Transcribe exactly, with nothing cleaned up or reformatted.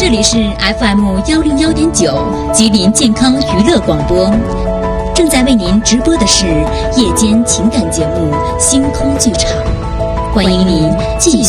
里是 F M 幺零幺点九吉林健康娱乐广播，正在为您直播的是夜间情感节目《星空剧场》，欢迎您继续